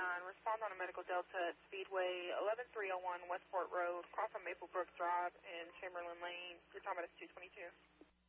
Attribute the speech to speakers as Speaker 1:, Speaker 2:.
Speaker 1: respond on a medical delta at Speedway 11301 Westport Road, across from Maplebrook Drive and Chamberlain Lane. Your time is 222.